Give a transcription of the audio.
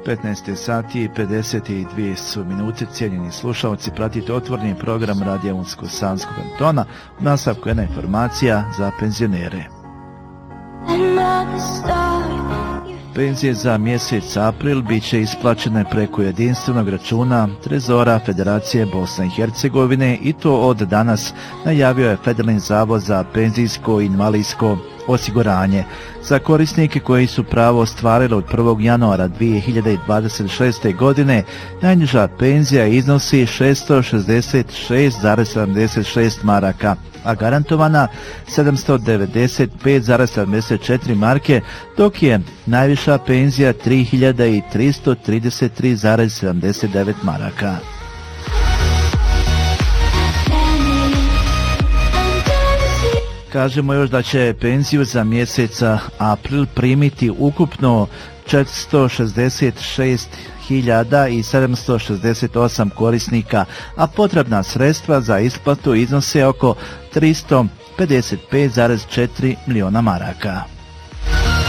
15 sati i 52 su minute. Cijenjeni slušalci, pratite otvoreni program Radija Unsko-Sanskog kantona. U nastavku jedna informacija za penzionere. Penzije za mjesec april bit će isplaćene preko jedinstvenog računa Trezora Federacije Bosne i Hercegovine i to od danas, najavio je Federalni zavod za penzijsko i invalidsko osiguranje. Za korisnike koji su pravo ostvarili od 1. januara 2026. godine, najniža penzija iznosi 666,76 maraka, a garantovana 795,74 marke, dok je najviša penzija 3333,79 maraka. Kažemo još da će penziju za mjesec april primiti ukupno 466.768 korisnika, a potrebna sredstva za isplatu iznose oko 355,4 miliona maraka.